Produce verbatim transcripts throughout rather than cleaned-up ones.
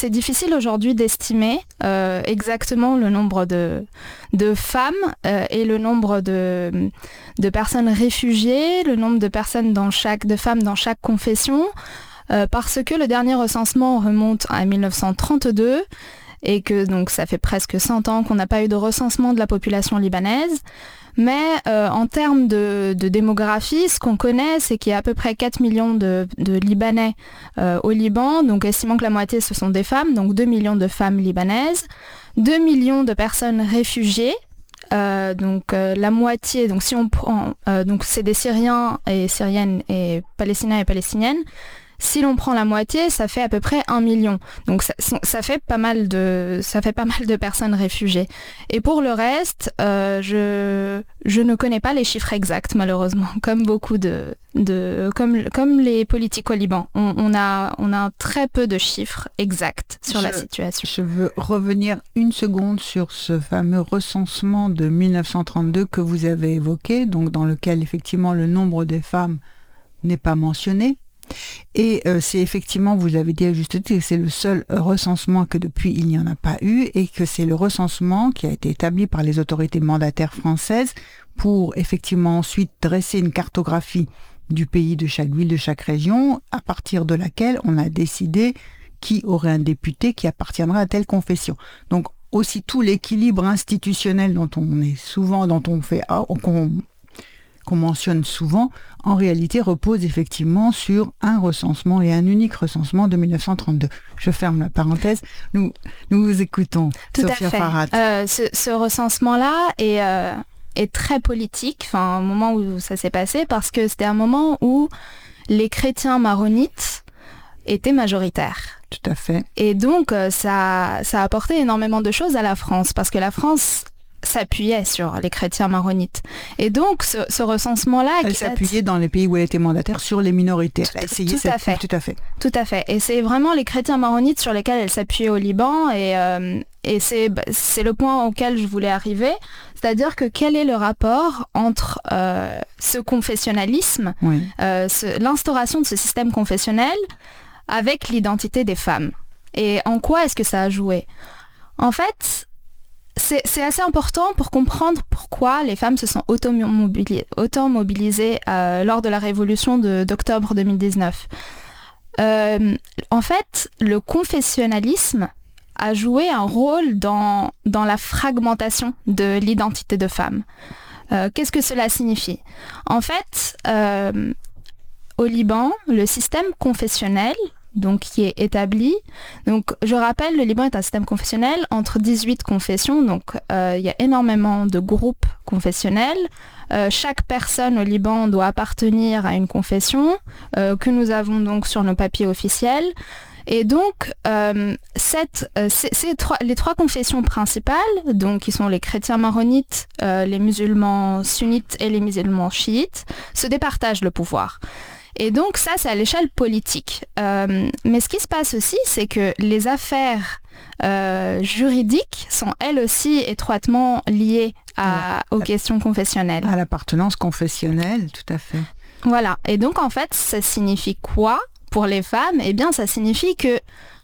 C'est difficile aujourd'hui d'estimer euh, exactement le nombre de, de femmes euh, et le nombre de, de personnes réfugiées, le nombre de personnes dans chaque, de femmes dans chaque confession, euh, parce que le dernier recensement remonte à dix-neuf cent trente-deux et que donc ça fait presque cent ans qu'on n'a pas eu de recensement de la population libanaise. Mais euh, en termes de, de démographie, ce qu'on connaît, c'est qu'il y a à peu près quatre millions de, de Libanais euh, au Liban, donc estimant que la moitié ce sont des femmes, donc deux millions de femmes libanaises, deux millions de personnes réfugiées, euh, donc euh, la moitié, donc si on prend, euh, donc c'est des Syriens et Syriennes et Palestiniens et Palestiniennes. Si l'on prend la moitié, ça fait à peu près un million. Donc ça, ça fait pas mal de, ça fait pas mal de personnes réfugiées. Et pour le reste, euh, je, je ne connais pas les chiffres exacts, malheureusement, comme beaucoup de, de comme, comme les politiques au Liban. On, on a, on a très peu de chiffres exacts sur je, la situation. Je veux revenir une seconde sur ce fameux recensement de dix-neuf cent trente-deux que vous avez évoqué, donc dans lequel effectivement le nombre des femmes n'est pas mentionné. Et euh, c'est effectivement, vous avez dit à juste titre, c'est le seul recensement que depuis il n'y en a pas eu et que c'est le recensement qui a été établi par les autorités mandataires françaises pour effectivement ensuite dresser une cartographie du pays, de chaque ville, de chaque région, à partir de laquelle on a décidé qui aurait un député qui appartiendra à telle confession. Donc aussi tout l'équilibre institutionnel dont on est souvent, dont on fait, qu'on qu'on mentionne souvent, en réalité repose effectivement sur un recensement et un unique recensement de dix-neuf cent trente-deux. Je ferme la parenthèse. Nous, nous vous écoutons, Tout Sophia à fait. Farhat. Euh, ce, ce recensement-là est, euh, est très politique, enfin, au moment où ça s'est passé, parce que c'était un moment où les chrétiens maronites étaient majoritaires. Tout à fait. Et donc, euh, ça, ça a apporté énormément de choses à la France, parce que la France s'appuyait sur les chrétiens maronites. Et donc, ce, ce recensement-là... Elle s'appuyait date... dans les pays où elle était mandataire sur les minorités. Elle a essayé tout, cette... à fait. tout à fait. Tout à fait. Et c'est vraiment les chrétiens maronites sur lesquels elle s'appuyait au Liban. Et, euh, et c'est, c'est le point auquel je voulais arriver. C'est-à-dire que quel est le rapport entre euh, ce confessionnalisme, oui. euh, ce, l'instauration de ce système confessionnel avec l'identité des femmes? Et en quoi est-ce que ça a joué? En fait... C'est, c'est assez important pour comprendre pourquoi les femmes se sont automobilisées, automobilisées euh, lors de la révolution de, d'octobre deux mille dix-neuf. Euh, en fait, le confessionnalisme a joué un rôle dans, dans la fragmentation de l'identité de femme. Euh, qu'est-ce que cela signifie? En fait, euh, au Liban, le système confessionnel, donc qui est établi. Donc, je rappelle, le Liban est un système confessionnel entre dix-huit confessions, donc euh, il y a énormément de groupes confessionnels. Euh, chaque personne au Liban doit appartenir à une confession euh, que nous avons donc sur nos papiers officiels. Et donc, euh, cette, euh, c'est, c'est trois, les trois confessions principales, donc qui sont les chrétiens maronites, euh, les musulmans sunnites et les musulmans chiites, se départagent le pouvoir. Et donc ça, c'est à l'échelle politique. Euh, mais ce qui se passe aussi, c'est que les affaires euh, juridiques sont elles aussi étroitement liées à, aux questions confessionnelles. À l'appartenance confessionnelle, tout à fait. Voilà. Et donc en fait, ça signifie quoi pour les femmes? Eh bien, ça signifie que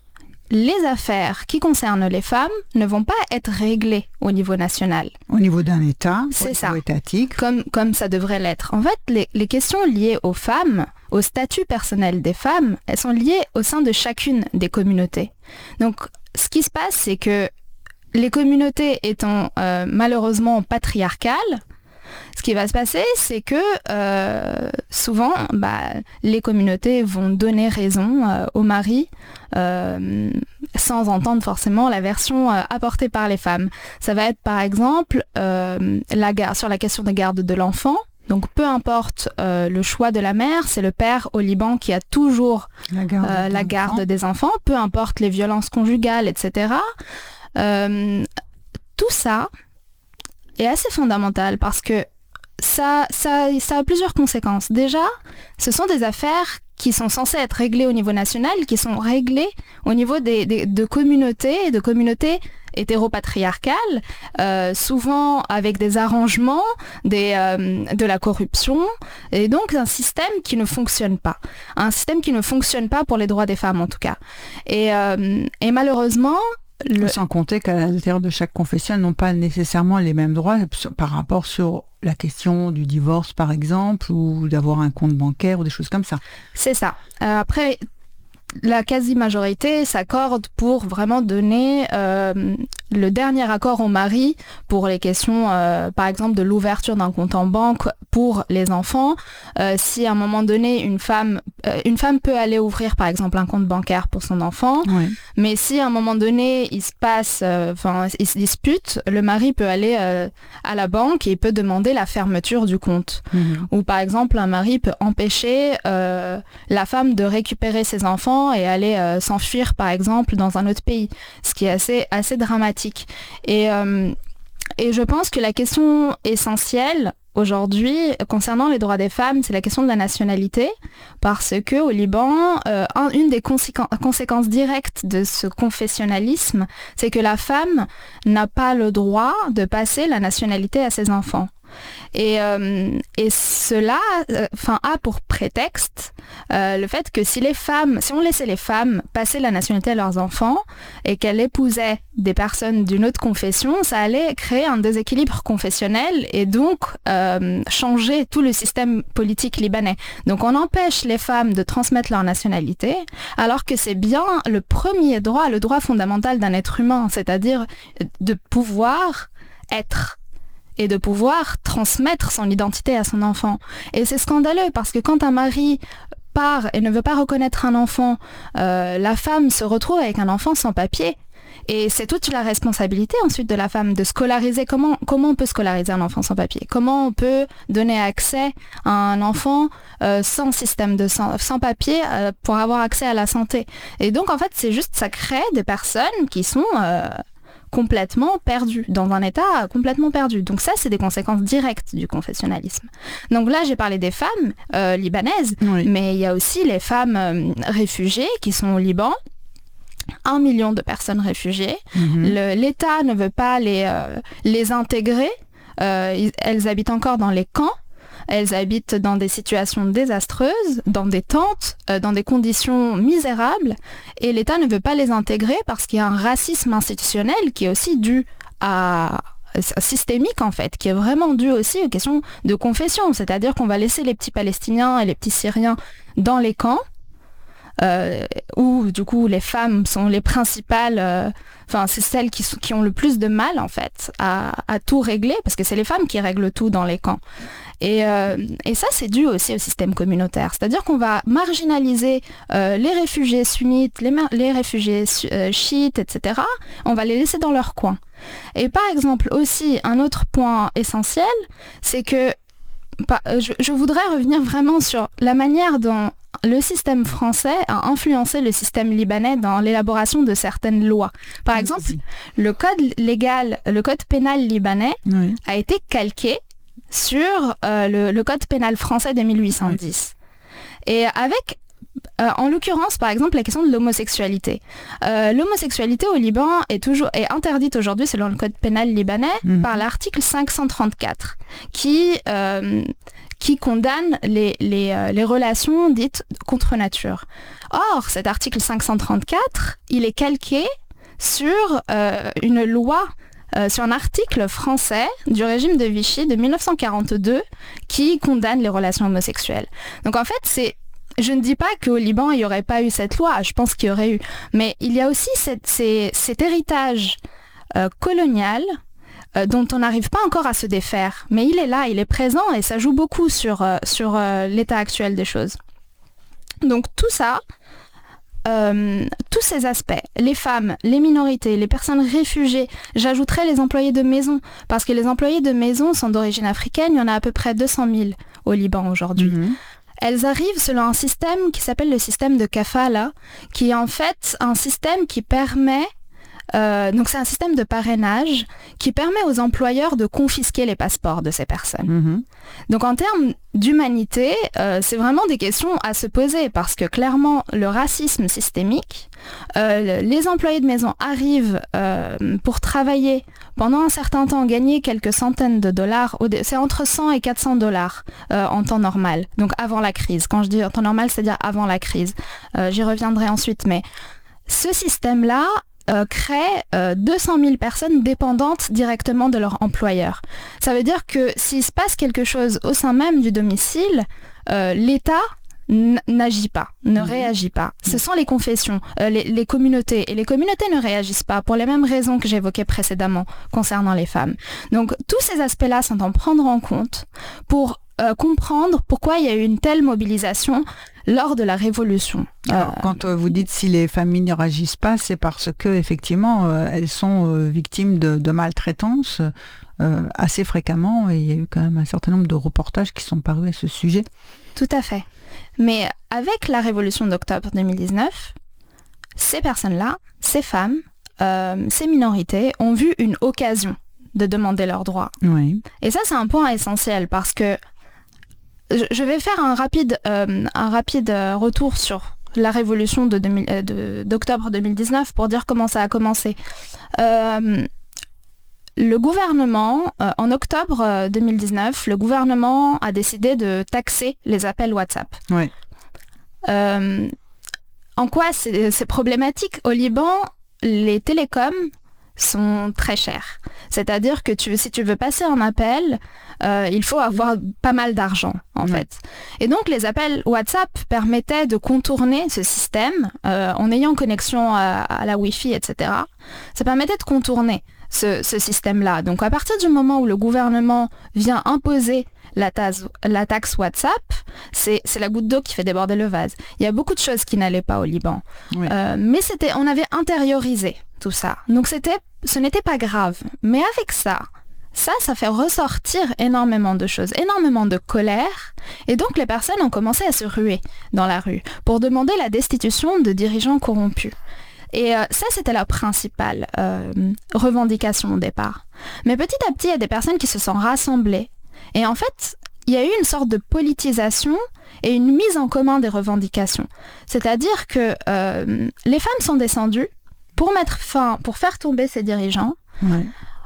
les affaires qui concernent les femmes ne vont pas être réglées au niveau national. Au niveau d'un État, c'est au ça. niveau étatique. Comme, comme ça devrait l'être. En fait, les, les questions liées aux femmes, au statut personnel des femmes, elles sont liées au sein de chacune des communautés. Donc, ce qui se passe, c'est que les communautés étant euh, malheureusement patriarcales, ce qui va se passer, c'est que euh, souvent, bah, les communautés vont donner raison euh, aux maris euh, sans entendre forcément la version euh, apportée par les femmes. Ça va être par exemple euh, la garde, sur la question de garde de l'enfant. Donc peu importe euh, le choix de la mère, c'est le père au Liban qui a toujours la garde, euh, la garde des enfants, peu importe les violences conjugales, et cetera. Euh, tout ça est assez fondamental parce que ça, ça, ça a plusieurs conséquences. Déjà, ce sont des affaires qui sont censés être réglés au niveau national, qui sont réglés au niveau des, des, de communautés, de communautés hétéropatriarcales, euh, souvent avec des arrangements, des, euh, de la corruption, et donc un système qui ne fonctionne pas. Un système qui ne fonctionne pas pour les droits des femmes, en tout cas. Et, euh, et malheureusement... Le... Sans compter qu'à l'intérieur de chaque confession, elles n'ont pas nécessairement les mêmes droits par rapport sur la question du divorce, par exemple, ou d'avoir un compte bancaire ou des choses comme ça. C'est ça. Euh, après, la quasi-majorité s'accorde pour vraiment donner euh, le dernier accord au mari pour les questions, euh, par exemple, de l'ouverture d'un compte en banque pour les enfants. Euh, si à un moment donné, une femme, euh, une femme peut aller ouvrir, par exemple, un compte bancaire pour son enfant, oui. Mais si à un moment donné, il se passe, enfin, euh, il se dispute, le mari peut aller euh, à la banque et il peut demander la fermeture du compte. Mmh. Ou par exemple, un mari peut empêcher euh, la femme de récupérer ses enfants et aller euh, s'enfuir, par exemple, dans un autre pays, ce qui est assez, assez dramatique. Et, euh, et je pense que la question essentielle aujourd'hui, concernant les droits des femmes, c'est la question de la nationalité, parce que au Liban, euh, un, une des conséquences, conséquences directes de ce confessionnalisme, c'est que la femme n'a pas le droit de passer la nationalité à ses enfants. Et, euh, et cela euh, enfin, a pour prétexte euh, le fait que si les femmes, si on laissait les femmes passer la nationalité à leurs enfants et qu'elles épousaient des personnes d'une autre confession, ça allait créer un déséquilibre confessionnel et donc euh, changer tout le système politique libanais. Donc on empêche les femmes de transmettre leur nationalité, alors que c'est bien le premier droit, le droit fondamental d'un être humain, c'est-à-dire de pouvoir être et de pouvoir transmettre son identité à son enfant. Et c'est scandaleux parce que quand un mari part et ne veut pas reconnaître un enfant, euh, la femme se retrouve avec un enfant sans papier. Et c'est toute la responsabilité ensuite de la femme de scolariser. Comment, comment on peut scolariser un enfant sans papier ? Comment on peut donner accès à un enfant euh, sans système de sans, sans papier euh, pour avoir accès à la santé ? Et donc en fait, c'est juste, ça crée des personnes qui sont... Euh, complètement perdu, dans un état complètement perdu. Donc ça, c'est des conséquences directes du confessionnalisme. Donc là, j'ai parlé des femmes euh, libanaises, oui. Mais il y a aussi les femmes euh, réfugiées qui sont au Liban. Un million de personnes réfugiées. Mm-hmm. Le, L'État ne veut pas les, euh, les intégrer. Euh, elles habitent encore dans les camps. Elles habitent dans des situations désastreuses, dans des tentes, euh, dans des conditions misérables, et l'État ne veut pas les intégrer parce qu'il y a un racisme institutionnel qui est aussi dû à... systémique en fait, qui est vraiment dû aussi aux questions de confession, c'est-à-dire qu'on va laisser les petits Palestiniens et les petits Syriens dans les camps, euh, où du coup les femmes sont les principales... Euh, Enfin, c'est celles qui, qui ont le plus de mal, en fait, à, à tout régler, parce que c'est les femmes qui règlent tout dans les camps. Et, euh, et ça, c'est dû aussi au système communautaire. C'est-à-dire qu'on va marginaliser euh, les réfugiés sunnites, les, mar- les réfugiés euh, chiites, et cetera. On va les laisser dans leur coin. Et par exemple, aussi, un autre point essentiel, c'est que bah, je, je voudrais revenir vraiment sur la manière dont le système français a influencé le système libanais dans l'élaboration de certaines lois. Par exemple, oui. le code légal, le code pénal libanais oui. a été calqué sur euh, le, le code pénal français de mille huit cent dix. Oui. Et avec, euh, en l'occurrence, par exemple, la question de l'homosexualité. Euh, l'homosexualité au Liban est, toujours, est interdite aujourd'hui, selon le code pénal libanais, mmh. par l'article cinq cent trente-quatre, qui... Euh, qui condamne les, les, euh, les relations dites contre nature. Or, cet article cinq cent trente-quatre, il est calqué sur euh, une loi, euh, sur un article français du régime de Vichy de mille neuf cent quarante-deux qui condamne les relations homosexuelles. Donc en fait, c'est... Je ne dis pas qu'au Liban, il n'y aurait pas eu cette loi, je pense qu'il y aurait eu. Mais il y a aussi cette, ces, cet héritage euh, colonial dont on n'arrive pas encore à se défaire. Mais il est là, il est présent et ça joue beaucoup sur, euh, sur euh, l'état actuel des choses. Donc tout ça, euh, tous ces aspects, les femmes, les minorités, les personnes réfugiées, j'ajouterais les employés de maison, parce que les employés de maison sont d'origine africaine, il y en a à peu près deux cent mille au Liban aujourd'hui. Mm-hmm. Elles arrivent selon un système qui s'appelle le système de kafala, qui est en fait un système qui permet Euh, donc c'est un système de parrainage qui permet aux employeurs de confisquer les passeports de ces personnes. Mmh. Donc en termes d'humanité, euh, c'est vraiment des questions à se poser parce que clairement le racisme systémique, euh, les employés de maison arrivent euh, pour travailler pendant un certain temps, gagner quelques centaines de dollars, c'est entre cent et quatre cents dollars euh, en temps normal, donc avant la crise. Quand je dis en temps normal, c'est-à-dire avant la crise. Euh, j'y reviendrai ensuite, mais ce système-là Euh, crée euh, deux cent mille personnes dépendantes directement de leur employeur. Ça veut dire que s'il se passe quelque chose au sein même du domicile, euh, l'État n- n'agit pas, ne mmh. réagit pas. Ce sont les confessions, euh, les, les communautés. Et les communautés ne réagissent pas pour les mêmes raisons que j'évoquais précédemment concernant les femmes. Donc tous ces aspects-là sont à prendre en compte pour euh, comprendre pourquoi il y a eu une telle mobilisation lors de la Révolution. Alors, euh, quand euh, vous dites si les familles ne réagissent pas, c'est parce que effectivement euh, elles sont euh, victimes de, de maltraitance euh, assez fréquemment, et il y a eu quand même un certain nombre de reportages qui sont parus à ce sujet. Tout à fait. Mais avec la Révolution d'octobre deux mille dix-neuf, ces personnes-là, ces femmes, euh, ces minorités ont vu une occasion de demander leurs droits. Oui. Et ça, c'est un point essentiel parce que je vais faire un rapide, euh, un rapide retour sur la révolution de deux mille, de, d'octobre deux mille dix-neuf pour dire comment ça a commencé. Euh, le gouvernement, euh, en octobre deux mille dix-neuf, le gouvernement a décidé de taxer les appels WhatsApp. Oui. Euh, en quoi c'est, c'est problématique ? Au Liban, les télécoms sont très chers. C'est-à-dire que tu, si tu veux passer un appel, euh, il faut avoir pas mal d'argent, en mmh. fait. Et donc, les appels WhatsApp permettaient de contourner ce système euh, en ayant connexion à, à la Wi-Fi, et cetera. Ça permettait de contourner ce, ce système-là. Donc, à partir du moment où le gouvernement vient imposer la, taxe, la taxe WhatsApp, c'est, c'est la goutte d'eau qui fait déborder le vase. Il y a beaucoup de choses qui n'allaient pas au Liban. Oui. Euh, mais c'était, on avait intériorisé tout ça. Donc, c'était, ce n'était pas grave. Mais avec ça, ça, ça fait ressortir énormément de choses, énormément de colère. Et donc, les personnes ont commencé à se ruer dans la rue pour demander la destitution de dirigeants corrompus. Et euh, ça, c'était la principale euh, revendication au départ. Mais petit à petit, il y a des personnes qui se sont rassemblées. Et en fait, il y a eu une sorte de politisation et une mise en commun des revendications. C'est-à-dire que euh, les femmes sont descendues pour mettre fin, pour faire tomber ces dirigeants. Ouais.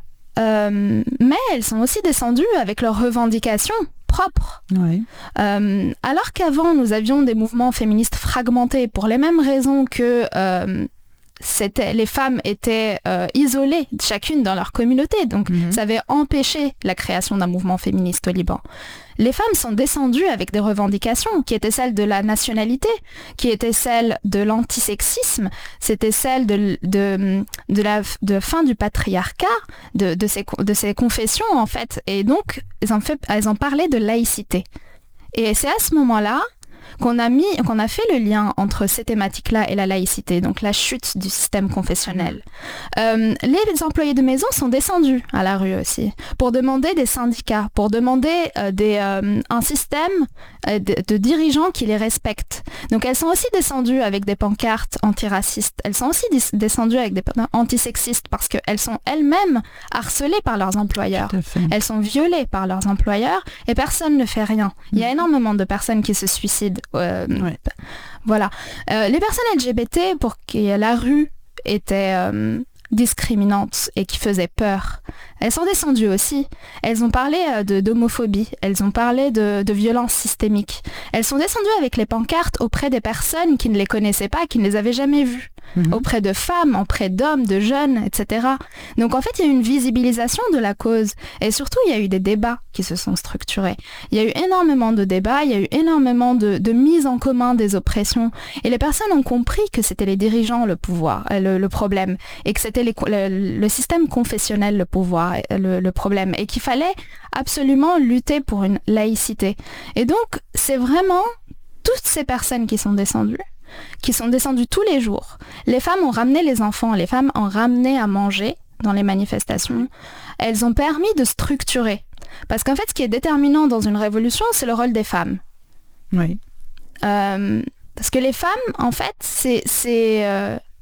Euh, mais elles sont aussi descendues avec leurs revendications propres. Ouais. Euh, alors qu'avant, nous avions des mouvements féministes fragmentés pour les mêmes raisons que euh, c'était, les femmes étaient euh, isolées, chacune dans leur communauté. Donc, mmh. ça avait empêché la création d'un mouvement féministe au Liban. Les femmes sont descendues avec des revendications qui étaient celles de la nationalité, qui étaient celles de l'antisexisme, c'était celles de, de, de la de fin du patriarcat, de, de, ces, de ces confessions en fait. Et donc, elles ont, fait, elles ont parlé de laïcité. Et c'est à ce moment-là qu'on a mis, qu'on a fait le lien entre ces thématiques-là et la laïcité, donc la chute du système confessionnel. Euh, les employés de maison sont descendus à la rue aussi pour demander des syndicats, pour demander euh, des, euh, un système euh, de, de dirigeants qui les respectent. Donc elles sont aussi descendues avec des pancartes antiracistes. Elles sont aussi dis- descendues avec des pancartes antisexistes parce qu'elles sont elles-mêmes harcelées par leurs employeurs. Elles sont violées par leurs employeurs et personne ne fait rien. Il y a énormément de personnes qui se suicident. Euh, ouais. Voilà. Euh, les personnes L G B T, pour qui la rue était euh, discriminante et qui faisait peur, elles sont descendues aussi. Elles ont parlé euh, de, d'homophobie, elles ont parlé de, de violence systémique. Elles sont descendues avec les pancartes auprès des personnes qui ne les connaissaient pas, qui ne les avaient jamais vues. Mmh. Auprès de femmes, auprès d'hommes, de jeunes, et cetera. Donc en fait, il y a eu une visibilisation de la cause. Et surtout, il y a eu des débats qui se sont structurés. Il y a eu énormément de débats, il y a eu énormément de, de mise en commun des oppressions. Et les personnes ont compris que c'était les dirigeants le pouvoir, le, le problème. Et que c'était les, le, le système confessionnel le pouvoir, le, le problème. Et qu'il fallait absolument lutter pour une laïcité. Et donc, c'est vraiment toutes ces personnes qui sont descendues qui sont descendues tous les jours. Les femmes ont ramené les enfants, les femmes ont ramené à manger dans les manifestations. Elles ont permis de structurer. Parce qu'en fait, ce qui est déterminant dans une révolution, c'est le rôle des femmes. Oui. Euh, parce que les femmes, en fait, c'est, c'est, euh,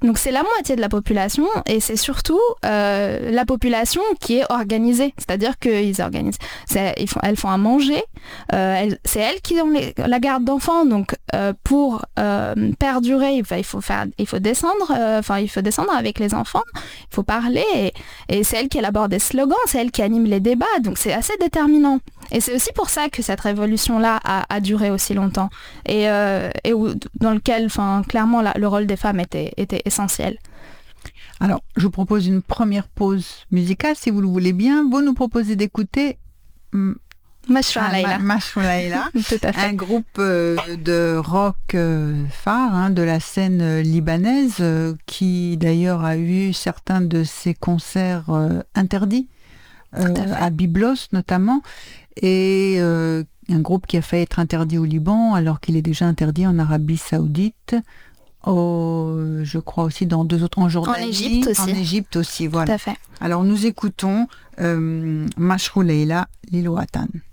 Donc c'est la moitié de la population et c'est surtout euh, la population qui est organisée. C'est-à-dire qu'ils organisent, c'est, ils font, elles font à manger, euh, elles, c'est elles qui ont les, la garde d'enfants. Donc euh, pour euh, perdurer, il faut faire, il faut descendre, euh, enfin il faut descendre avec les enfants, il faut parler et, et c'est elles qui élaborent des slogans, c'est elles qui animent les débats. Donc c'est assez déterminant. Et c'est aussi pour ça que cette révolution-là a, a duré aussi longtemps et, euh, et où, dans lequel, enfin clairement, la, le rôle des femmes était, était essentiel. Alors, je vous propose une première pause musicale, si vous le voulez bien. Vous nous proposez d'écouter Mashra Leila, un groupe euh, de rock euh, phare hein, de la scène euh, libanaise, euh, qui d'ailleurs a eu certains de ses concerts euh, interdits, euh, à, à Byblos notamment, et euh, un groupe qui a failli être interdit au Liban, alors qu'il est déjà interdit en Arabie Saoudite. Oh, je crois aussi dans deux autres, en Jordanie, en Égypte aussi. En Égypte aussi, voilà. Tout à fait. Alors nous écoutons euh, Mashra Leila, Lil Watan.